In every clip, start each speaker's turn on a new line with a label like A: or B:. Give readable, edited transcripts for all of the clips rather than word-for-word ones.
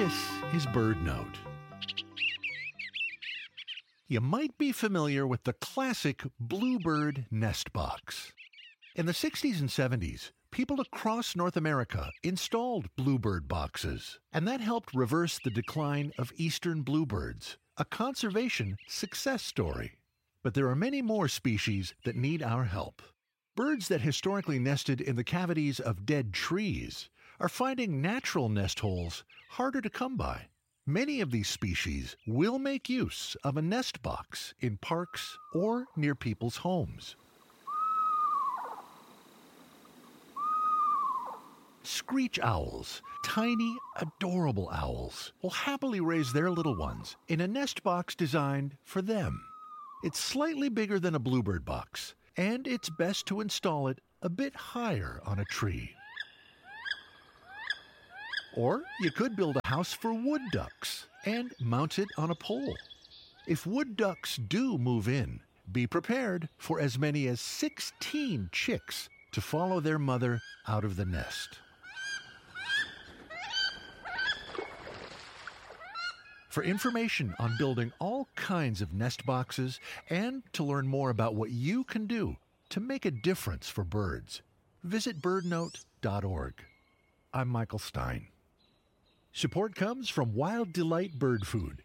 A: This is BirdNote. You might be familiar with the classic Bluebird nest box. In the 60s and 70s, people across North America installed Bluebird boxes, and that helped reverse the decline of eastern bluebirds, a conservation success story. But there are many more species that need our help. Birds that historically nested in the cavities of dead trees are finding natural nest holes harder to come by. Many of these species will make use of a nest box in parks or near people's homes. Screech owls, tiny, adorable owls, will happily raise their little ones in a nest box designed for them. It's slightly bigger than a bluebird box, and it's best to install it a bit higher on a tree. Or you could build a house for wood ducks and mount it on a pole. If wood ducks do move in, be prepared for as many as 16 chicks to follow their mother out of the nest. For information on building all kinds of nest boxes and to learn more about what you can do to make a difference for birds, visit birdnote.org. I'm Michael Stein. Support comes from Wild Delight Bird Food.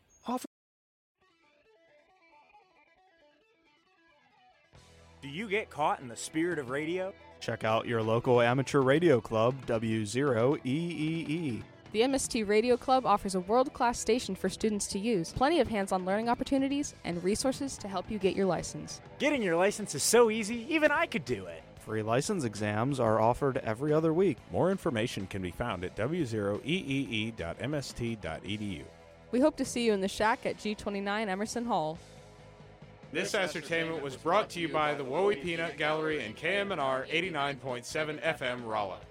B: Do you get caught in the spirit of radio?
C: Check out your local amateur radio club, W0EEE.
D: The MST Radio Club offers a world-class station for students to use, plenty of hands-on learning opportunities, and resources to help you get your license.
B: Getting your license is so easy, even I could do it.
C: Free license exams are offered every other week.
E: More information can be found at w0eee.mst.edu.
D: We hope to see you in the shack at G29 Emerson Hall.
E: This ascertainment was brought to you by the Wowie Peanut Gallery and KMNR 89.7 FM Rolla.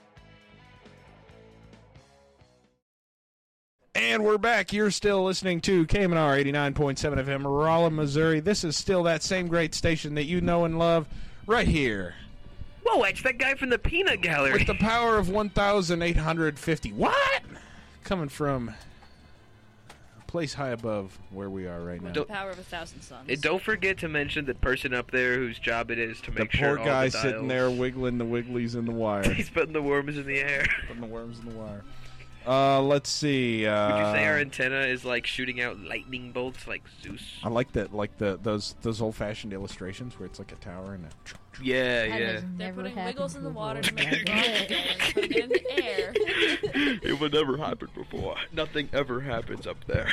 E: And we're back. You're still listening to KMNR 89.7 FM Rolla, Missouri. This is still that same great station that you know and love right here.
F: Whoa, it's that guy from the Peanut Gallery.
E: With the power of 1,850. What? Coming from a place high above where we are right now.
G: The power of 1,000 suns.
F: And don't forget to mention the person up there whose job it is to make sure all the
E: poor guy
F: dials...
E: sitting there wiggling the wigglies in the wire.
F: He's putting the worms in the air.
E: Putting the worms in the wire. Let's see.
F: Would you say our antenna is like shooting out lightning bolts like Zeus?
E: I like that, like those old-fashioned illustrations where it's like a tower and a...
F: Yeah.
G: They're putting wiggles in the water to make it go in the air.
F: It would never happen before. Nothing ever happens up there.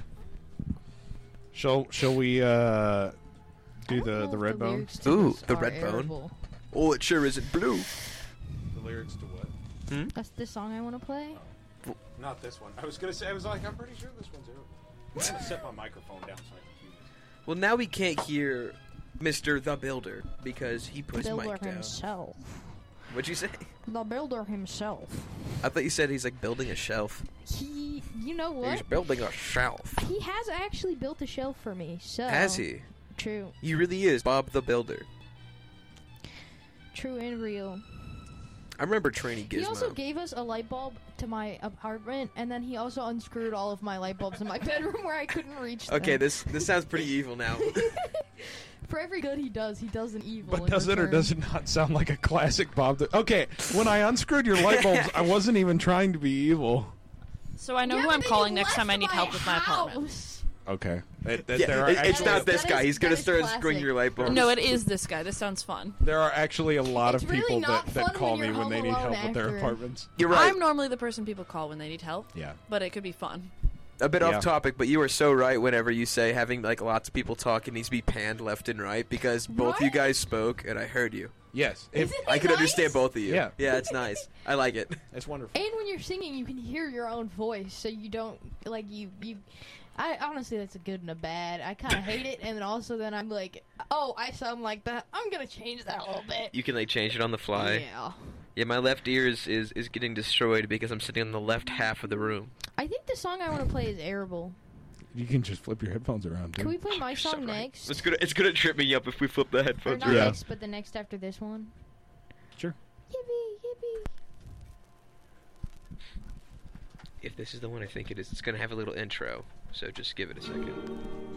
E: Shall we do the red bone?
F: Ooh, the red bone. Oh, it sure isn't blue.
E: The lyrics to what?
H: That's the song I want to play.
E: Not this one. I was gonna say. I'm pretty sure this one's Arable. I'm gonna set my microphone down so I can hear this.
F: Well, now we can't hear Mr. The Builder because he put his mic down.
H: Himself.
F: What'd you say?
H: The builder himself.
F: I thought you said he's like building a shelf.
H: You know what?
F: He's building a shelf.
H: He has actually built a shelf for me. So
F: has he?
H: True.
F: He really is Bob the Builder.
H: True and real.
F: I remember Trainee Gizmo.
H: He also gave us a light bulb to my apartment, and then he also unscrewed all of my light bulbs in my bedroom where I couldn't reach them.
F: Okay, this sounds pretty evil now.
H: For every good he does an evil.
E: But does it or does it not sound like a classic Bob? Okay, when I unscrewed your light bulbs, I wasn't even trying to be evil.
G: So I know who I'm calling next time I need help with my apartment.
E: Okay.
F: It's not this guy. He's going to start unscrewing your light bulbs.
G: No, it is this guy. This sounds fun.
E: There are actually a lot of
H: really
E: people
H: not
E: that
H: fun
E: call
H: when
E: me
H: you're
E: when they need
H: home
E: help
H: alone
E: with their
H: after.
E: apartments.
F: You're right.
G: I'm normally the person people call when they need help.
E: Yeah.
G: But it could be fun.
F: A bit off topic, but you are so right whenever you say having like lots of people talk, it needs to be panned left and right because both you guys spoke and I heard you.
E: Yes.
F: I could understand both of you.
E: Yeah.
F: Yeah, it's nice. I like it.
E: It's wonderful.
H: And when you're singing, you can hear your own voice, so you don't like you. I honestly, that's a good and a bad. I kind of hate it, and then I'm like, oh, I sound like that. I'm gonna change that a little bit.
F: You can like change it on the fly.
H: Yeah.
F: Yeah, my left ear is getting destroyed because I'm sitting on the left half of the room.
H: I think the song I want to play is Arable.
E: You can just flip your headphones around, too.
H: Can we play my song next?
F: It's gonna trip me up if we flip the headphones
H: Or not
F: around.
H: next, but the next after this one.
E: Sure.
H: Yippee, yippee.
F: if this is the one I think it is, it's going to have a little intro. So just give it a second.